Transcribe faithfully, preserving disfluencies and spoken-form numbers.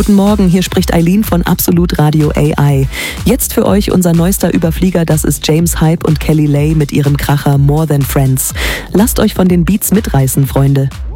guten Morgen, hier spricht Eileen von Absolut Radio A I. Jetzt für euch unser neuester Überflieger, das ist James Hype und Kelly Lay mit ihrem Kracher More Than Friends. Lasst euch von den Beats mitreißen, Freunde.